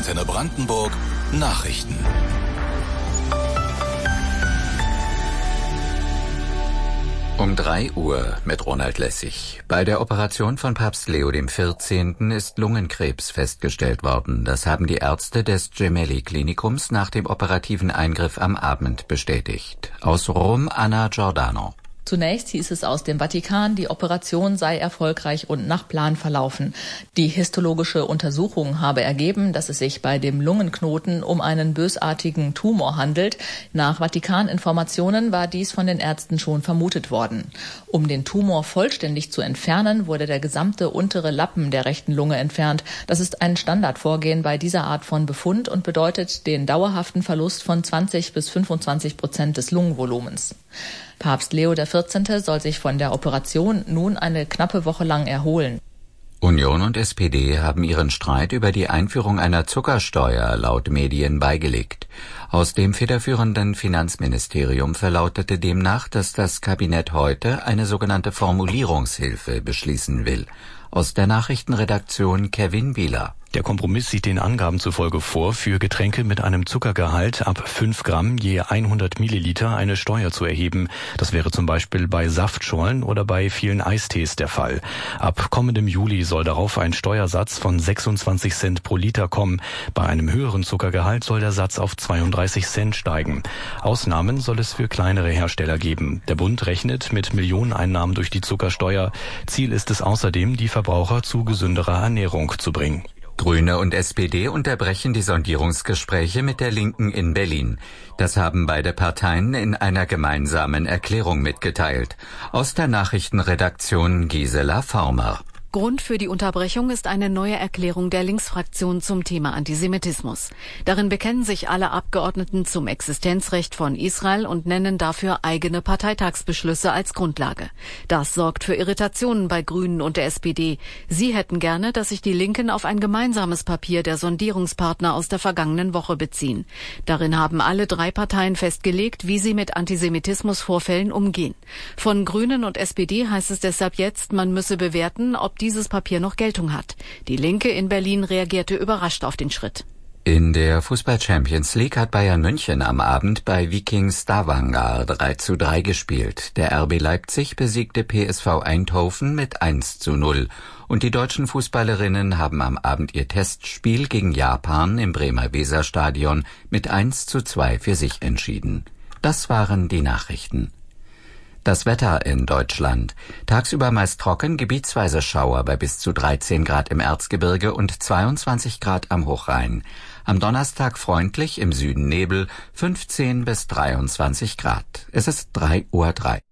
Antenne Brandenburg Nachrichten. Um 3 Uhr mit Ronald Lessig. Bei der Operation von Papst Leo XIV. Ist Lungenkrebs festgestellt worden. Das haben die Ärzte des Gemelli-Klinikums nach dem operativen Eingriff am Abend bestätigt. Aus Rom Anna Giordano. Zunächst hieß es aus dem Vatikan, die Operation sei erfolgreich und nach Plan verlaufen. Die histologische Untersuchung habe ergeben, dass es sich bei dem Lungenknoten um einen bösartigen Tumor handelt. Nach Vatikaninformationen war dies von den Ärzten schon vermutet worden. Um den Tumor vollständig zu entfernen, wurde der gesamte untere Lappen der rechten Lunge entfernt. Das ist ein Standardvorgehen bei dieser Art von Befund und bedeutet den dauerhaften Verlust von 20-25% des Lungenvolumens. Papst Leo XIV. Soll sich von der Operation nun eine knappe Woche lang erholen. Union und SPD haben ihren Streit über die Einführung einer Zuckersteuer laut Medien beigelegt. Aus dem federführenden Finanzministerium verlautete demnach, dass das Kabinett heute eine sogenannte Formulierungshilfe beschließen will. Aus der Nachrichtenredaktion Kevin Wieler. Der Kompromiss sieht den Angaben zufolge vor, für Getränke mit einem Zuckergehalt ab 5 Gramm je 100 Milliliter eine Steuer zu erheben. Das wäre zum Beispiel bei Saftschorlen oder bei vielen Eistees der Fall. Ab kommendem Juli soll darauf ein Steuersatz von 26 Cent pro Liter kommen. Bei einem höheren Zuckergehalt soll der Satz auf 32 Cent steigen. Ausnahmen soll es für kleinere Hersteller geben. Der Bund rechnet mit Millioneneinnahmen durch die Zuckersteuer. Ziel ist es außerdem, die Verbraucher zu gesünderer Ernährung zu bringen. Grüne und SPD unterbrechen die Sondierungsgespräche mit der Linken in Berlin. Das haben beide Parteien in einer gemeinsamen Erklärung mitgeteilt. Aus der Nachrichtenredaktion Gisela Former. Grund für die Unterbrechung ist eine neue Erklärung der Linksfraktion zum Thema Antisemitismus. Darin bekennen sich alle Abgeordneten zum Existenzrecht von Israel und nennen dafür eigene Parteitagsbeschlüsse als Grundlage. Das sorgt für Irritationen bei Grünen und der SPD. Sie hätten gerne, dass sich die Linken auf ein gemeinsames Papier der Sondierungspartner aus der vergangenen Woche beziehen. Darin haben alle 3 Parteien festgelegt, wie sie mit Antisemitismusvorfällen umgehen. Von Grünen und SPD heißt es deshalb jetzt, man müsse bewerten, ob dieses Papier noch Geltung hat. Die Linke in Berlin reagierte überrascht auf den Schritt. In der Fußball-Champions League hat Bayern München am Abend bei Viking Stavanger 3:3 gespielt. Der RB Leipzig besiegte PSV Eindhoven mit 1:0. Und die deutschen Fußballerinnen haben am Abend ihr Testspiel gegen Japan im Bremer Weserstadion mit 1:2 für sich entschieden. Das waren die Nachrichten. Das Wetter in Deutschland. Tagsüber meist trocken, gebietsweise Schauer bei bis zu 13 Grad im Erzgebirge und 22 Grad am Hochrhein. Am Donnerstag freundlich, im Süden Nebel, 15 bis 23 Grad. Es ist 3:03 Uhr.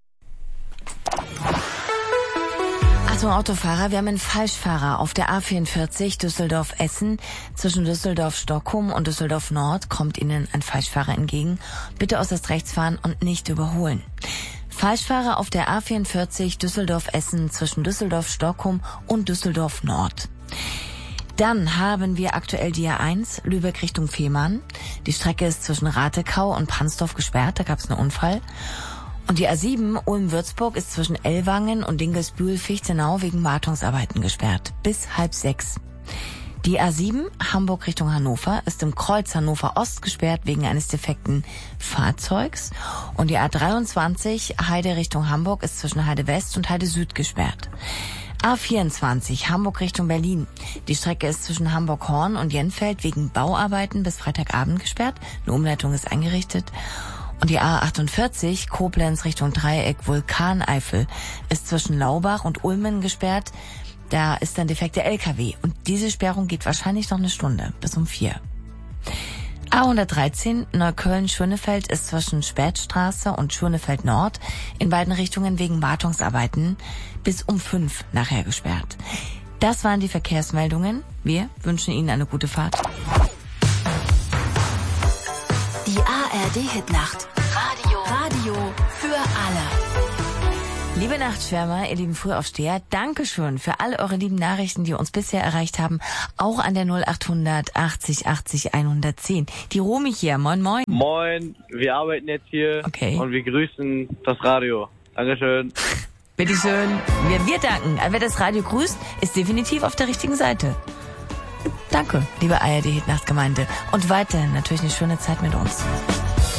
Achtung Autofahrer, wir haben einen Falschfahrer auf der A44 Düsseldorf-Essen. Zwischen Düsseldorf-Stockholm und Düsseldorf-Nord kommt Ihnen ein Falschfahrer entgegen. Bitte äußerst rechts fahren und nicht überholen. Falschfahrer auf der A44 Düsseldorf-Essen zwischen Düsseldorf-Stockholm und Düsseldorf-Nord. Dann haben wir aktuell die A1 Lübeck Richtung Fehmarn. Die Strecke ist zwischen Ratekau und Pansdorf gesperrt, da gab es einen Unfall. Und die A7 Ulm-Würzburg ist zwischen Ellwangen und Dinkelsbühl-Fichtenau wegen Wartungsarbeiten gesperrt. Bis 5:30. Die A7 Hamburg Richtung Hannover ist im Kreuz Hannover Ost gesperrt wegen eines defekten Fahrzeugs. Und die A23 Heide Richtung Hamburg ist zwischen Heide West und Heide Süd gesperrt. A24 Hamburg Richtung Berlin. Die Strecke ist zwischen Hamburg-Horn und Jenfeld wegen Bauarbeiten bis Freitagabend gesperrt. Eine Umleitung ist eingerichtet. Und die A48 Koblenz Richtung Dreieck Vulkaneifel ist zwischen Laubach und Ulmen gesperrt. Da ist ein defekter LKW und diese Sperrung geht wahrscheinlich noch eine Stunde, bis um 4. A113 Neukölln-Schönefeld ist zwischen Spätstraße und Schönefeld Nord in beiden Richtungen wegen Wartungsarbeiten bis um 5 nachher gesperrt. Das waren die Verkehrsmeldungen. Wir wünschen Ihnen eine gute Fahrt. Die ARD-Hitnacht. Radio für alle. Liebe Nachtschwärmer, ihr lieben Frühaufsteher, Dankeschön für alle eure lieben Nachrichten, die uns bisher erreicht haben, auch an der 0800 80 80 110. Die Romy hier, moin moin. Moin, wir arbeiten jetzt hier und wir grüßen das Radio. Dankeschön. Bitteschön. Wir danken. Wer das Radio grüßt, ist definitiv auf der richtigen Seite. Danke, liebe ARD Hitnachtgemeinde. Und weiterhin natürlich eine schöne Zeit mit uns.